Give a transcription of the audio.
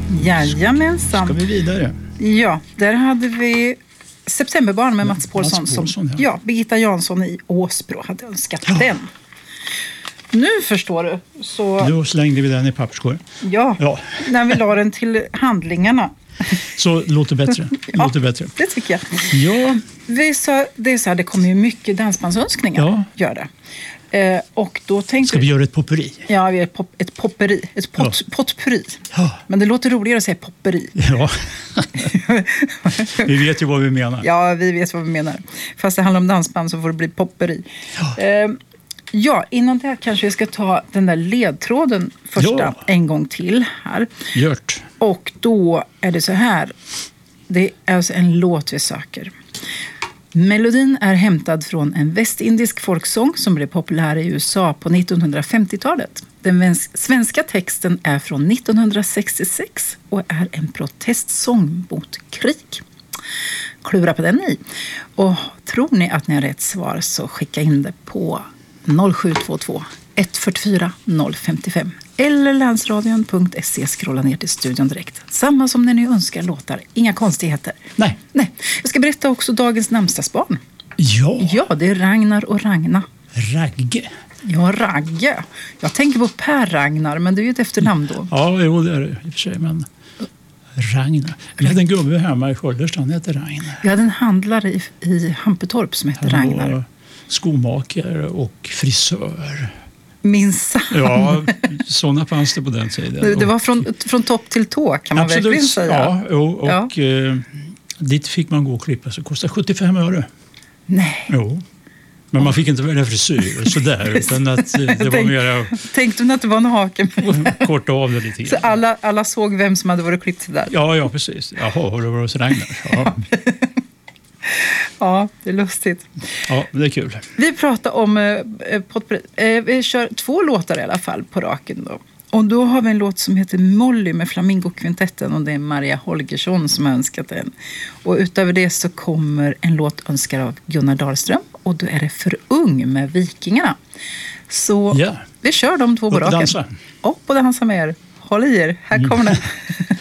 Jajamensan. Ska vi vidare? Ja, där hade vi Septemberbarn med Mats Paulsson. Ja, Birgitta Jansson i Åsbro hade önskat den. Nu förstår du. Så, nu slängde vi den i papperskorgen. Ja, när vi la den till handlingarna. Så låter bättre. Låter bättre. Det tycker jag. Ja. Det är så här, det kommer ju mycket dansbandsönskningar. Ja. Gör det. Och då tänkte ska vi göra ett popperi? Ja, vi är ett popperi. Ett potpurri. Ja. Men det låter roligare att säga popperi. Ja. Vi vet ju vad vi menar. Ja, vi vet vad vi menar. Fast det handlar om dansband så får det bli popperi. Ja, innan det kanske vi ska ta den där ledtråden första en gång till här. Gjort. Och då är det så här. Det är alltså en låt vi söker. Melodin är hämtad från en västindisk folksång som blev populär i USA på 1950-talet. Den svenska texten är från 1966 och är en protestsång mot krig. Klura på den ni. Och tror ni att ni har rätt svar så skicka in det på 0722 144 055 eller länsradion.se. Scrolla ner till studion direkt. Samma som när ni önskar låtar. Inga konstigheter. Nej. Jag ska berätta också dagens namnsdagsbarn. Ja, det är Ragnar och Ragna. Ragge. Ja, Ragge. Jag tänker på Per Ragnar, men det är ju ett efternamn då. Ja, jo, det är det i och för sig, men Ragnar. Vi hade en gubbe hemma i Sköllersta, han heter Ragnar. Vi hade en handlare i Hampetorp som hette Ragnar. Han var skomakare och frisör. Minsann. Ja, sådana fanns det på den tiden. Det var från topp till tå, kan man verkligen säga. Ja, och dit fick man gå och klippa sig. Det kostade 75 öre. Nej. Jo. Men man fick inte välja frisyr sådär, utan att det var mera... Tänkte du att det var en hake med? Korta av det lite. Så alla såg vem som hade varit klippt där? Ja, precis. Jaha, har det varit hos Ragnar? Ja. Ja, det är lustigt. Ja, det är kul. Vi pratar om potpourri. Vi kör 2 låtar i alla fall på raken då. Och då har vi en låt som heter Molly med Flamingokvintetten och det är Maria Holgersson som har önskat den. Och utöver det så kommer en låt önskad av Gunnar Dahlström och då är det För ung med Vikingarna. Så vi kör de 2 på raken. Dansa. Och dansa med er. Håll i er, här kommer den.